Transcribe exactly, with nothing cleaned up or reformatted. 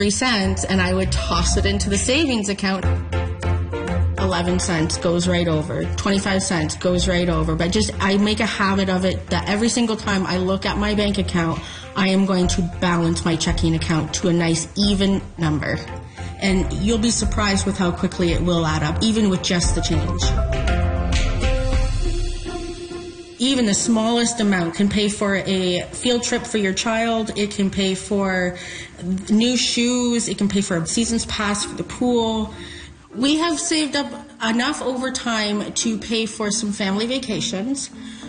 cents and I would toss it into the savings account. eleven cents goes right over. twenty-five cents goes right over. But just, I make a habit of it that every single time I look at my bank account, I am going to balance my checking account to a nice even number. And you'll be surprised with how quickly it will add up, even with just the change. Even the smallest amount can pay for a field trip for your child. It can pay for new shoes. It can pay for a season's pass for the pool. We have saved up enough over time to pay for some family vacations.